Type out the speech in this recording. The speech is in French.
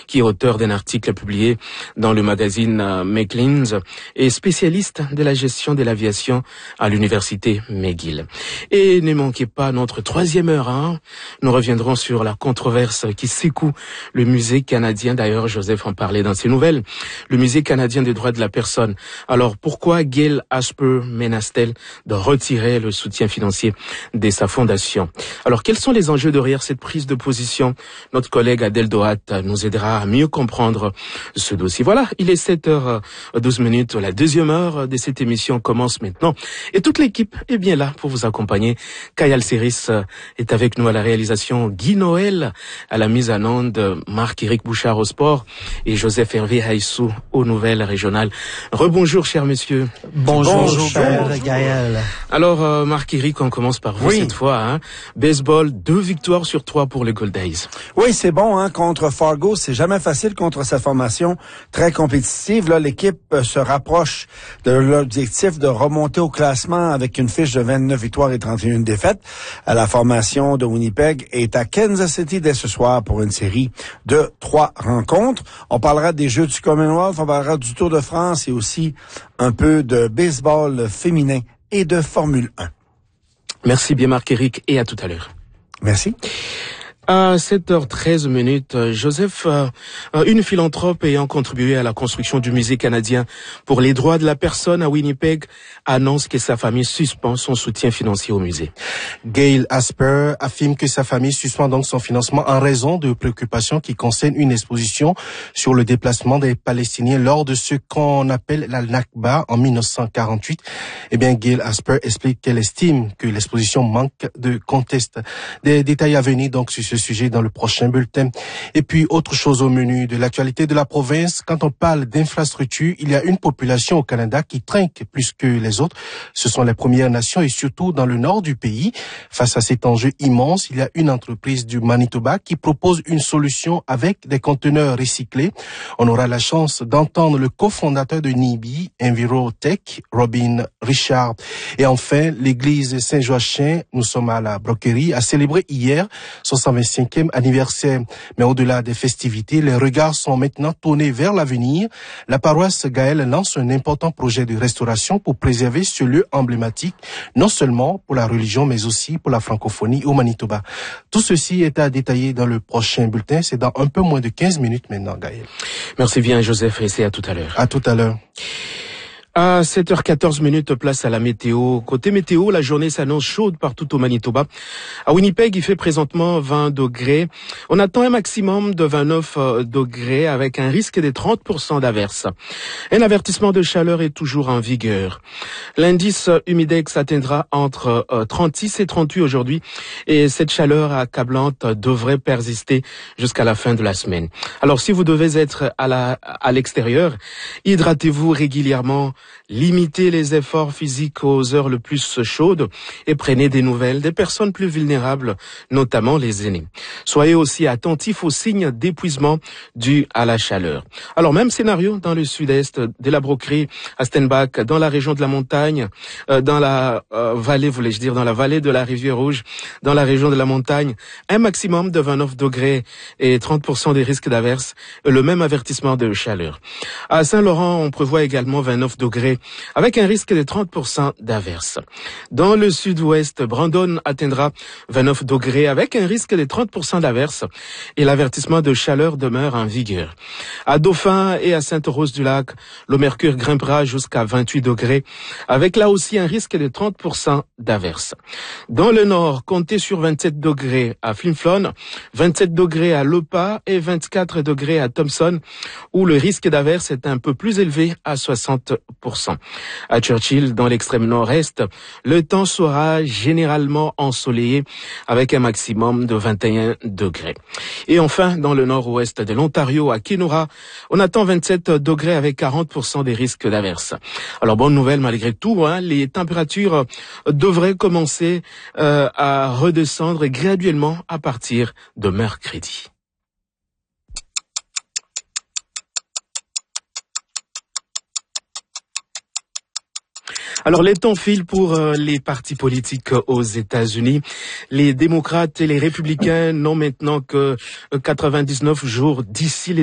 qui est auteur d'un article publié dans le magazine Maclean's et spécialiste de la gestion de l'aviation à l'université McGill. Et ne manquez pas notre troisième heure. Nous reviendrons sur la controverse qui secoue le musée canadien. D'ailleurs, Joseph en parlait dans ses nouvelles. Le musée canadien des droits de la personne. Alors, pourquoi Gail Asper menace-t-elle de retirer le soutien financier de sa fondation? Alors, quels sont les enjeux derrière cette prise de position? Notre collègue Adèle Dohat nous aidera à mieux comprendre ce dossier. Voilà, il est 7h12. La deuxième heure de cette émission commence maintenant. Et toute l'équipe est bien là pour vous accompagner. Kayal Seris est avec nous à la réalisation, Guy Noël à la mise en onde, Marc-Éric Bouchard au sport et Joseph Hervé Haïssou aux nouvelles régionales. Rebonjour, chers messieurs. Bonjour, Gaël. Alors, Marc-Éric, on commence par vous cette fois. Baseball, 2 victoires sur 3 pour les Gold Days. Oui, c'est bon, contre Fargo. C'est jamais facile contre cette formation très compétitive. Là, l'équipe se rapproche de l'objectif de remonter au classement avec une fiche de 29 victoires et 31 défaites. La formation de Winnipeg est à Kansas City dès ce soir pour une série de 3 rencontres. On parlera des Jeux du Commonwealth, on parlera du Tour de France et aussi un peu de baseball féminin et de Formule 1. Merci bien Marc-Éric et à tout à l'heure. Merci. À 7h13, Joseph, une philanthrope ayant contribué à la construction du musée canadien pour les droits de la personne à Winnipeg, annonce que sa famille suspend son soutien financier au musée. Gail Asper affirme que sa famille suspend donc son financement en raison de préoccupations qui concernent une exposition sur le déplacement des Palestiniens lors de ce qu'on appelle la Nakba en 1948. Eh bien, Gail Asper explique qu'elle estime que l'exposition manque de contexte. Des détails à venir donc sur ce sujet dans le prochain bulletin. Et puis, autre chose au menu de l'actualité de la province, quand on parle d'infrastructure, il y a une population au Canada qui trinque plus que les autres. Ce sont les Premières Nations et surtout dans le nord du pays. Face à cet enjeu immense, il y a une entreprise du Manitoba qui propose une solution avec des conteneurs recyclés. On aura la chance d'entendre le cofondateur de NIBI, Envirotech, Robin Richard. Et enfin, l'église Saint-Joachim, nous sommes à la Broquerie, a célébré hier son 125e anniversaire. Mais au-delà des festivités, les regards sont maintenant tournés vers l'avenir. La paroisse Gaël lance un important projet de restauration pour préserver ce lieu emblématique, non seulement pour la religion, mais aussi pour la francophonie au Manitoba. Tout ceci est à détailler dans le prochain bulletin. C'est dans un peu moins de 15 minutes maintenant, Gaël. Merci bien, Joseph, et c'est à tout à l'heure. À tout à l'heure. À 7h14, place à la météo. Côté météo, la journée s'annonce chaude partout au Manitoba. À Winnipeg, il fait présentement 20 degrés. On attend un maximum de 29 degrés avec un risque de 30% d'averse. Un avertissement de chaleur est toujours en vigueur. L'indice humidex atteindra entre 36 et 38 aujourd'hui et cette chaleur accablante devrait persister jusqu'à la fin de la semaine. Alors si vous devez être à l'extérieur, hydratez-vous régulièrement. Limitez les efforts physiques aux heures les plus chaudes et prenez des nouvelles des personnes plus vulnérables, notamment les aînés. Soyez aussi attentifs aux signes d'épuisement dus à la chaleur. Alors, même scénario dans le sud-est de la Broquerie, à Stenbach, dans la région de la montagne, dans la vallée, dans la vallée de la Rivière Rouge, dans la région de la montagne, un maximum de 29 degrés et 30% des risques d'averse, le même avertissement de chaleur. À Saint-Laurent, on prévoit également 29 degrés avec un risque de 30% d'averse. Dans le sud-ouest, Brandon atteindra 29 degrés avec un risque de 30% d'averse et l'avertissement de chaleur demeure en vigueur. À Dauphin et à Sainte-Rose-du-Lac, le mercure grimpera jusqu'à 28 degrés avec là aussi un risque de 30% d'averse. Dans le nord, comptez sur 27 degrés à Flin-Flon, 27 degrés à Lopa et 24 degrés à Thompson où le risque d'averse est un peu plus élevé à 60%. À Churchill, dans l'extrême nord-est, le temps sera généralement ensoleillé avec un maximum de 21 degrés. Et enfin, dans le nord-ouest de l'Ontario, à Kenora, on attend 27 degrés avec 40% des risques d'averse. Alors, bonne nouvelle malgré tout, les températures devraient commencer à redescendre graduellement à partir de mercredi. Alors, les temps filent pour les partis politiques aux États-Unis. Les démocrates et les républicains n'ont maintenant que 99 jours d'ici les